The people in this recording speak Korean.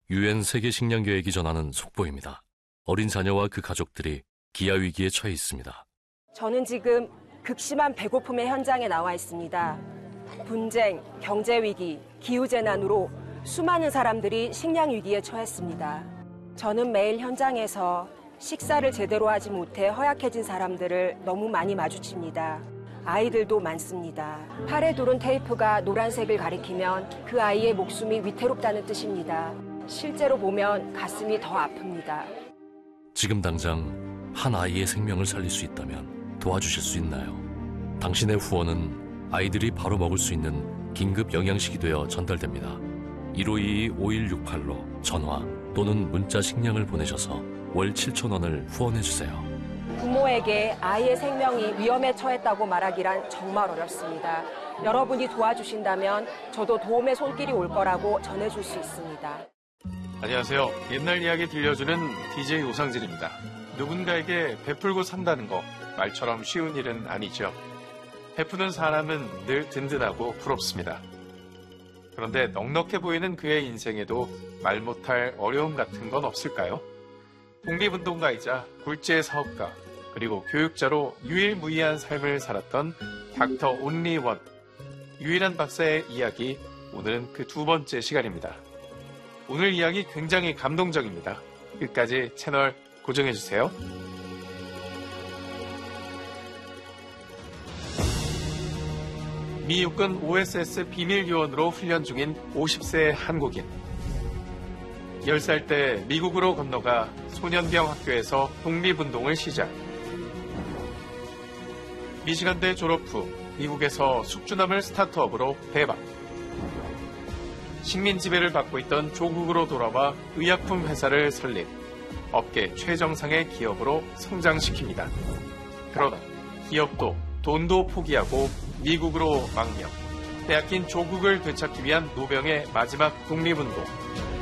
UN 세계식량계획이 전하는 속보입니다. 어린 자녀와 그 가족들이 기아위기에 처해 있습니다. 저는 지금 극심한 배고픔의 현장에 나와 있습니다. 분쟁, 경제위기, 기후재난으로 수많은 사람들이 식량위기에 처했습니다. 저는 매일 현장에서 식사를 제대로 하지 못해 허약해진 사람들을 너무 많이 마주칩니다. 아이들도 많습니다. 팔에 두른 테이프가 노란색을 가리키면 그 아이의 목숨이 위태롭다는 뜻입니다. 실제로 보면 가슴이 더 아픕니다. 지금 당장 한 아이의 생명을 살릴 수 있다면 도와주실 수 있나요? 당신의 후원은 아이들이 바로 먹을 수 있는 긴급 영양식이 되어 전달됩니다. 1522-5168로 전화 또는 문자 식량을 보내셔서 월 7,000원을 후원해주세요. 부모에게 아이의 생명이 위험에 처했다고 말하기란 정말 어렵습니다. 여러분이 도와주신다면 저도 도움의 손길이 올 거라고 전해줄 수 있습니다. 안녕하세요. 옛날 이야기 들려주는 DJ 오상진입니다. 누군가에게 베풀고 산다는 거 말처럼 쉬운 일은 아니죠. 베푸는 사람은 늘 든든하고 부럽습니다. 그런데 넉넉해 보이는 그의 인생에도 말 못할 어려움 같은 건 없을까요? 독립운동가이자 굴지의 사업가, 그리고 교육자로 유일무이한 삶을 살았던 닥터 온리원, 유일한 박사의 이야기, 오늘은 그 두 번째 시간입니다. 오늘 이야기 굉장히 감동적입니다. 끝까지 채널 고정해주세요. 미 육군 OSS 비밀요원으로 훈련 중인 50세 한국인. 10살 때 미국으로 건너가 소년병 학교에서 독립운동을 시작. 미시간대 졸업 후 미국에서 숙주나물 스타트업으로 대박. 식민 지배를 받고 있던 조국으로 돌아와 의약품 회사를 설립. 업계 최정상의 기업으로 성장시킵니다. 그러다 기업도 돈도 포기하고 미국으로 망명. 빼앗긴 조국을 되찾기 위한 노병의 마지막 독립운동.